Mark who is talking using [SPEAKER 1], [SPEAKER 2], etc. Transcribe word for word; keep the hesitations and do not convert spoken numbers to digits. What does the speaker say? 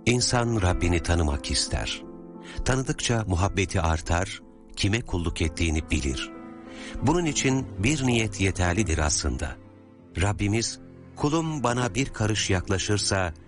[SPEAKER 1] İnsan Rabbini tanımak ister. Tanıdıkça muhabbeti artar, kime kulluk ettiğini bilir. Bunun için bir niyet yeterlidir aslında. Rabbimiz, kulum bana bir karış yaklaşırsa